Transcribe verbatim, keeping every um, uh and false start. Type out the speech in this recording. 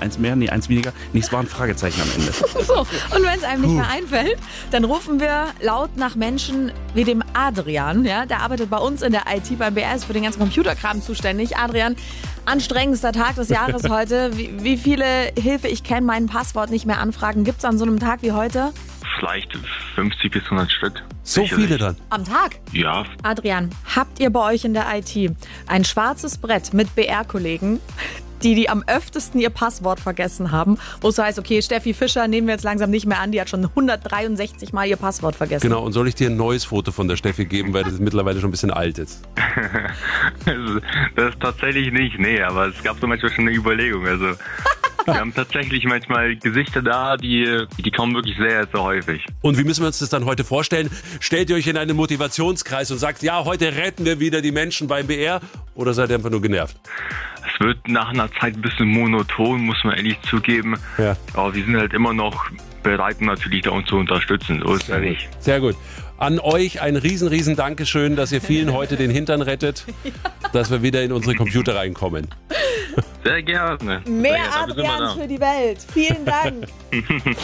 eins mehr, nee, eins weniger. Nee, es war ein Fragezeichen am Ende. So, und wenn es einem nicht mehr einfällt, dann rufen wir laut nach Menschen wie dem Adrian. Ja, der arbeitet bei uns in der I T beim B R, ist für den ganzen Computerkram zuständig. Adrian, anstrengendster Tag des Jahres heute. Wie, wie viele Hilfe, ich kenne mein Passwort nicht mehr anfragen, gibt es an so einem Tag wie heute? Vielleicht fünfzig bis hundert Stück. So Sicherlich. viele dann? Am Tag? Ja. Adrian, habt ihr bei euch in der I T ein schwarzes Brett mit B R-Kollegen, die, die am öftesten ihr Passwort vergessen haben, wo es heißt, okay, Steffi Fischer nehmen wir jetzt langsam nicht mehr an, die hat schon hundertdreiundsechzig Mal ihr Passwort vergessen. Genau, und soll ich dir ein neues Foto von der Steffi geben, weil das mittlerweile schon ein bisschen alt ist? Also, das tatsächlich nicht, nee, aber es gab so manchmal schon eine Überlegung. Also wir haben tatsächlich manchmal Gesichter da, die, die kommen wirklich sehr, sehr häufig. Und wie müssen wir uns das dann heute vorstellen? Stellt ihr euch in einen Motivationskreis und sagt, ja, heute retten wir wieder die Menschen beim B R? Oder seid ihr einfach nur genervt? Es wird nach einer Zeit ein bisschen monoton, muss man ehrlich zugeben. Ja. Aber wir sind halt immer noch bereit, natürlich da uns zu unterstützen. So ist ja nicht. Sehr gut. An euch ein riesen, riesen Dankeschön, dass ihr vielen heute den Hintern rettet, dass wir wieder in unsere Computer reinkommen. Sehr gerne. Mehr Sehr gerne. Adrian für die Welt. Vielen Dank.